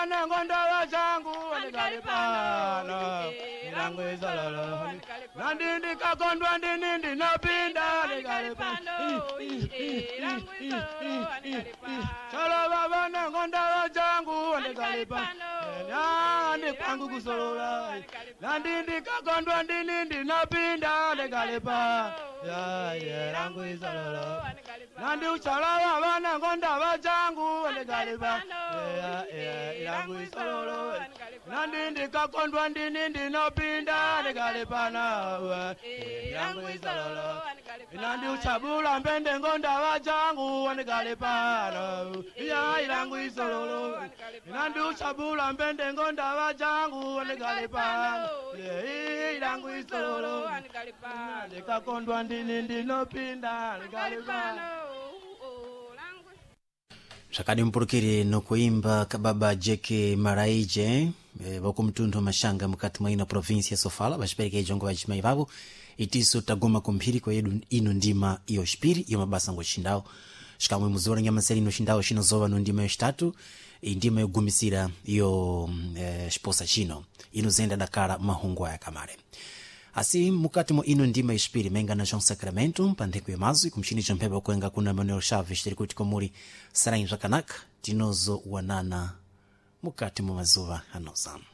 Nangonda wazangu wanikalipana ilangu isololo nandindi kakondwa ndindi napinda nikalipana ilangu isololo wanikalipana solo baba nangonda wazangu wanikalipana nani kwangu kusolola nandindi kakondwa ndindi napinda nikalipana ilangu isololo nandi uchala baba nangonda wazangu wanikalipana ilangu isololo nandi kakondwa ndindi napinda nikalipana ilangu isololo nandi uchabula mbende ngonda wazangu nikalipana ilangu isololo nandi uchabula mbende ngonda wazangu nikalipana ilangu isololo nikakondwa ndindi napinda nikalipana. Shakadi mpurukiri no kuimba kababa Jeke Maraije boku mtundu mashanga mukati mwa ino provinsia Sofala bashipereke jongo bachimai babo itiso tagoma kumphiri kwa yedu ino ndima iyo shpiri iyo mabasa ngo shindao shikamwe muzora nyamaseri no shindao shino zova no ndima yo shitatu indima yo gumisira iyo shiposa shino ino zenda Dakara mahungwa ya kamare asi mukati mo ino ndima ishpiri menga na Jean Sacramento pandeko yamazu kumshini chompeba kwenga kuna Manuel Chaves tirikuti komuri sarain rakanaka tinozo wanana mukati mo mazuva hanoza.